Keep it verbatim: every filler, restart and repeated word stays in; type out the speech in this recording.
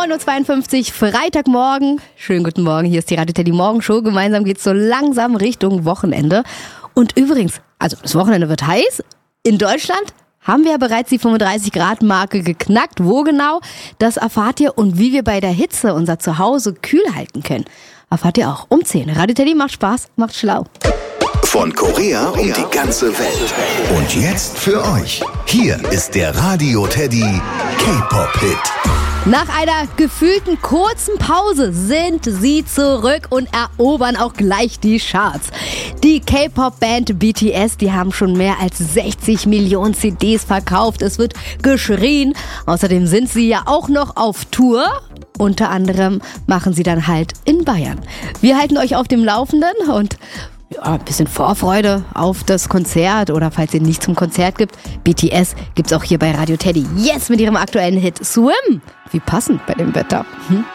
neun Uhr zweiundfünfzig, Freitagmorgen. Schönen guten Morgen, hier ist die Radio Teddy Morgenshow. Gemeinsam geht's so langsam Richtung Wochenende. Und übrigens, also das Wochenende wird heiß. In Deutschland haben wir ja bereits die fünfunddreißig Grad Marke geknackt. Wo genau? Das erfahrt ihr und wie wir bei der Hitze unser Zuhause kühl halten können. Erfahrt ihr auch um zehn. Radio Teddy macht Spaß, macht schlau. Von Korea um die ganze Welt. Und jetzt für euch. Hier ist der Radio Teddy K-Pop-Hit. Nach einer gefühlten kurzen Pause sind sie zurück und erobern auch gleich die Charts. Die K-Pop-Band B T S, die haben schon mehr als sechzig Millionen C Ds verkauft. Es wird geschrien. Außerdem sind sie ja auch noch auf Tour. Unter anderem machen sie dann halt in Bayern. Wir halten euch auf dem Laufenden und ja, ein bisschen Vorfreude auf das Konzert oder falls ihr nicht zum Konzert gibt, B T S gibt's auch hier bei Radio Teddy. Jetzt mit ihrem aktuellen Hit Swim. Wie passend bei dem Wetter. Hm?